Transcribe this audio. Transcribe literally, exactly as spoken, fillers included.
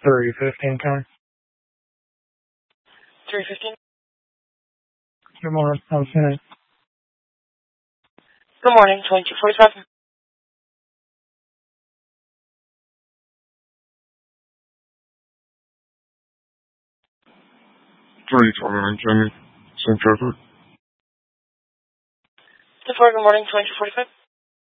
three fifteen county. three fifteen. Good morning. I was in it. Good morning, twenty-two forty-seven. three twenty-nine Jenny, Saint Trevor. Good morning, twenty-two forty-five.